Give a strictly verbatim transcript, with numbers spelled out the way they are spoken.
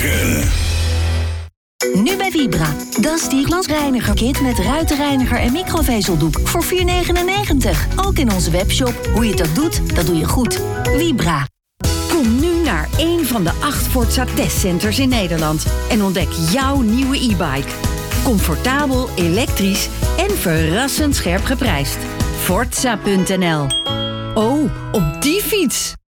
maken. Nu bij Vibra. Dat is die glasreinigerkit met ruitenreiniger en microvezeldoek voor vier negenennegentig. Ook in onze webshop. Hoe je het ook doet, dat doe je goed. Vibra. Kom nu naar een van de acht Forza testcenters in Nederland en ontdek jouw nieuwe e-bike. Comfortabel, elektrisch en verrassend scherp geprijsd. Forza punt n l. Oh, op die fiets!